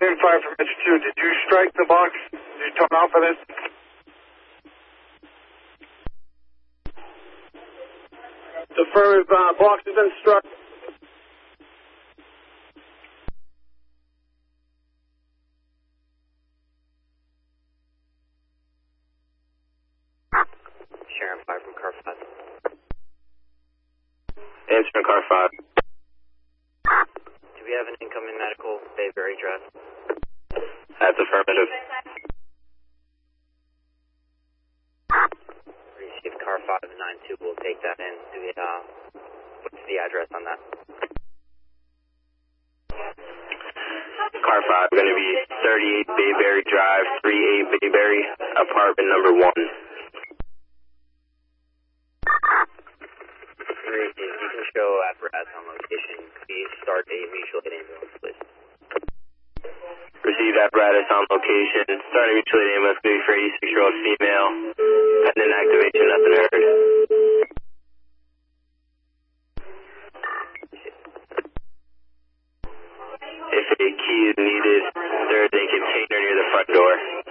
in fire from Mitch 2. Did you strike the box? Did you turn off for this? Affirmative, box has been struck. Sharon 5 from car 5. Answering car 5. Do we have an incoming medical, Bayberry Drive? That's affirmative. Received car 592, we'll take that in. Do we, what's the address on that? Car 5 going to be 38 Bayberry Drive, 38 Bayberry, apartment number 1. If you can show apparatus on location, please start a mutual aid ambulance, please. Received apparatus on location. Starting mutual aid ambulance going to be for 86-year-old female. Pending activation, nothing heard. If a key is needed, there is a container near the front door.